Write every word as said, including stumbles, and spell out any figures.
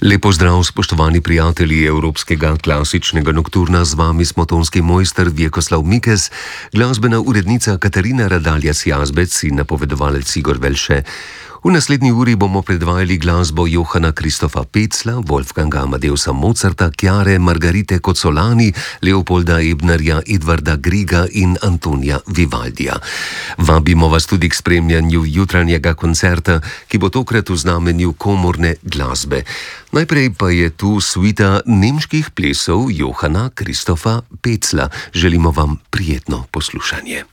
Lepo zdrav, spoštovani prijatelji evropskega klasičnega nokturna, z vami smo tonski mojster Vjekoslav Mikes, glasbena urednica Katarina Radaljas-Jazbec in napovedovalec Igor Velše. V naslednji uri bomo predvajali glasbo Johana Kristofa Pecla, Wolfganga Amadeusa Mozarta, Chiare Margarite Cozzolani, Leopolda Ebnerja, Edvarda Griega in Antonija Vivaldija. Vabimo vas tudi k spremljanju jutranjega koncerta, ki bo tokrat v znamenju komorne glasbe. Najprej pa je tu suita nemških plesov Johana Kristofa Pecla. Želimo vam prijetno poslušanje.